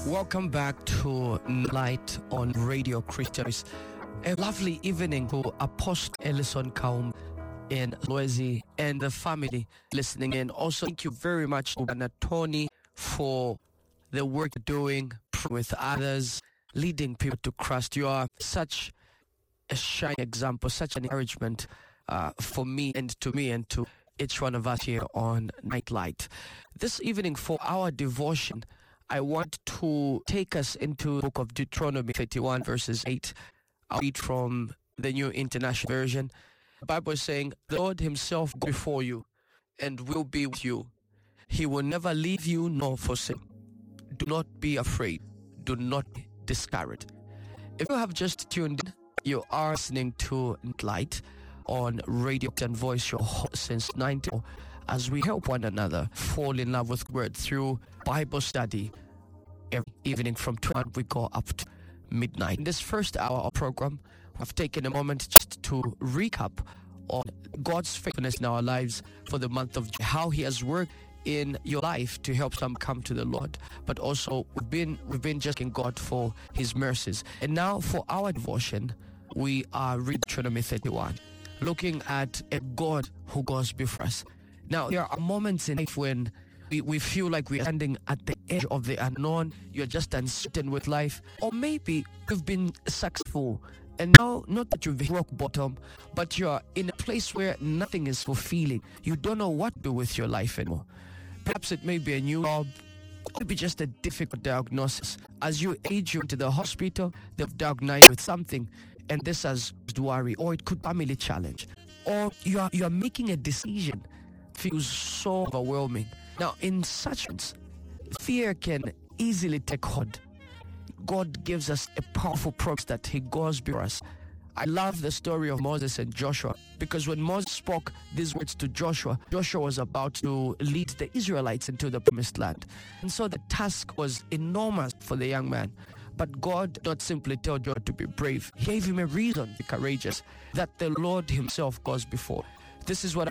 Welcome back to Light on Radio Christians. A lovely evening to Apostle Ellison Kaum in Loezi and the family listening in. Also, thank you very much to Anna Tony for the work you're doing with others, leading people to Christ. You are such a shining example, such an encouragement for me and to each one of us here on Nightlight. This evening for our devotion, I want to take us into the book of Deuteronomy 31 verses 8. I'll read from the New International Version. The Bible is saying, "The Lord himself go before you and will be with you. He will never leave you nor forsake. Do not be afraid. Do not be discouraged." If you have just tuned in, you are listening to Light on Radio and Voice, your host since 90, as we help one another fall in love with word through Bible study every evening from 12 we go up to midnight. In this first hour of program, I've taken a moment just to recap on God's faithfulness in our lives for the month of June, how He has worked in your life to help some come to the Lord, but also we've been just asking God for His mercies. And now for our devotion, we are reading Deuteronomy 31, looking at a God who goes before us. Now, there are moments in life when we feel like we're standing at the edge of the unknown. You're just uncertain with life. Or maybe you've been successful and now, not that you've hit rock bottom, but you're in a place where nothing is fulfilling. You don't know what to do with your life anymore. Perhaps it may be a new job, or maybe just a difficult diagnosis. As you age, you into the hospital, they've diagnosed you with something, and this has worry, or it could be a family challenge. Or you are making a decision, feels so overwhelming. Now, in such ones, fear can easily take hold. God gives us a powerful promise that He goes before us. I love the story of Moses and Joshua, because when Moses spoke these words to Joshua, Joshua was about to lead the Israelites into the promised land. And so the task was enormous for the young man. But God did not simply tell Joshua to be brave. He gave him a reason to be courageous, that the Lord Himself goes before. This is what